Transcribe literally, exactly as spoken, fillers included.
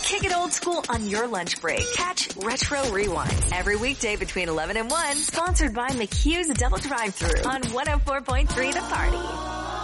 Kick it old school on your lunch break. Catch Retro Rewind every weekday between eleven and one. Sponsored by McHugh's Double Drive-Thru on one oh four point three The Party.